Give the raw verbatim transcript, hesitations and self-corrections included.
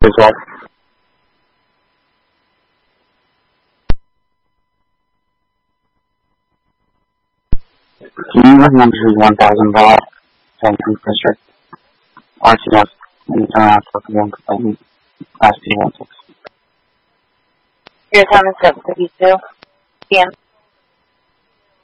as well. Can you recommend one thousand watt and district R T F and turn on for one complaint last P one six? Your time is seven fifty-two p m